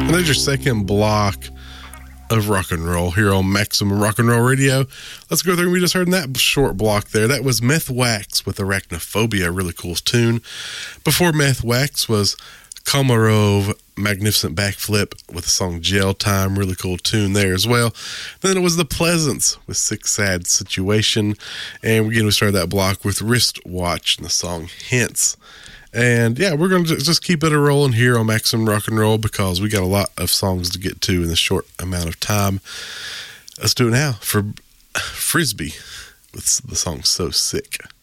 And there's your second block of rock and roll here on Maximum Rock and Roll Radio. Let's go through what we just heard in that short block there. That was Meth Wax with Arachnophobia, a really cool tune. Before Meth Wax was Komarov, Magnificent Backflip with the song Jail Time, really cool tune there as well. Then it was The Pleasants with Sick Sad Situation. And again, we started that block with Wristwatch and the song Hints. And yeah, we're going to just keep it rolling here on Maximum Rock and Roll because we got a lot of songs to get to in this short amount of time. Let's do it now for Frisbee with the song So Sick.